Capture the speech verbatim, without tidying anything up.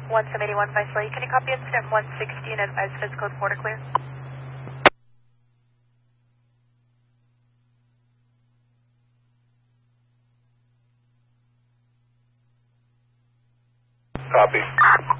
one seven eight one Viceland. Can you copy incident one sixty and advise physical and border clear? Copy.